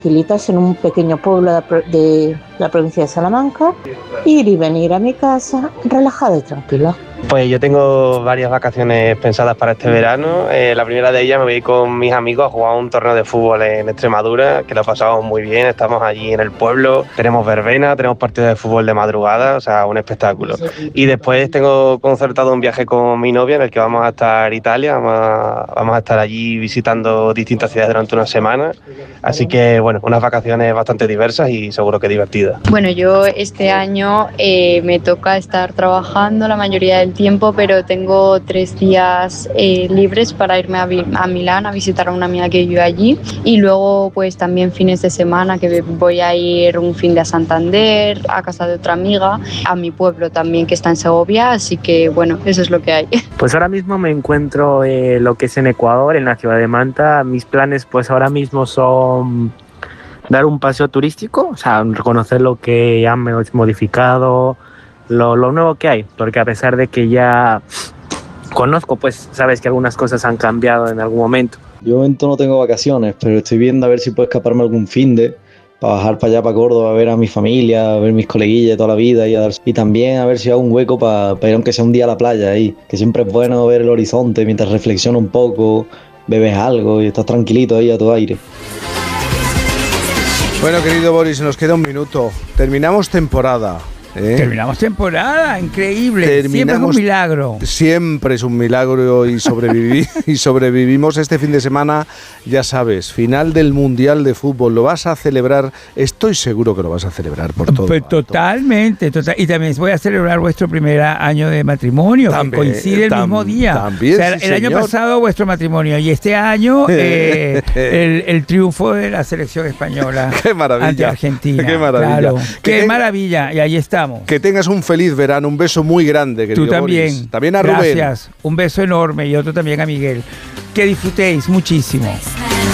tranquilitas en un pequeño pueblo de la provincia de Salamanca, ir y venir a mi casa relajada y tranquila. Pues yo tengo varias vacaciones pensadas para este verano. La primera de ellas me voy con mis amigos a jugar un torneo de fútbol en Extremadura, que lo pasamos muy bien, estamos allí en el pueblo, tenemos verbena, tenemos partidos de fútbol de madrugada, o sea, un espectáculo. Y después tengo concertado un viaje con mi novia en el que vamos a estar en Italia, vamos a estar allí visitando distintas ciudades durante una semana. Así que, bueno, unas vacaciones bastante diversas y seguro que divertidas. Bueno, yo este año me toca estar trabajando la mayoría del tiempo, pero tengo 3 días libres para irme a Milán a visitar a una amiga que vive allí, y luego pues también fines de semana que voy a ir un fin de a Santander, a casa de otra amiga, a mi pueblo también que está en Segovia, así que bueno, eso es lo que hay. Pues ahora mismo me encuentro lo que es en Ecuador, en la ciudad de Manta. Mis planes pues ahora mismo son dar un paseo turístico, o sea, reconocer lo que han modificado, lo nuevo que hay, porque a pesar de que ya conozco, pues sabes que algunas cosas han cambiado en algún momento. Yo de momento no tengo vacaciones, pero estoy viendo a ver si puedo escaparme algún finde para bajar para allá, para Córdoba, a ver a mi familia, a ver mis coleguillas de toda la vida y también a ver si hago un hueco para ir aunque sea un día a la playa ahí, que siempre es bueno ver el horizonte mientras reflexiono un poco, bebes algo y estás tranquilito ahí a tu aire. Bueno, querido Boris, nos queda un minuto. Terminamos temporada. Terminamos temporada, increíble. Siempre es un milagro. Siempre es un milagro y sobrevivimos este fin de semana, ya sabes, final del Mundial de Fútbol. Lo vas a celebrar, estoy seguro que lo vas a celebrar por todo. Pues totalmente. Y también voy a celebrar vuestro primer año de matrimonio, que coincide el mismo día. También, o sea, el año pasado vuestro matrimonio y este año el triunfo de la selección española. ¡Qué maravilla! Ante Argentina. ¡Qué maravilla! Claro. ¡Qué maravilla! Y ahí está. Que tengas un feliz verano, un beso muy grande, querido Tú también. Boris. También a Rubén. Gracias, un beso enorme y otro también a Miguel. Que disfrutéis muchísimo.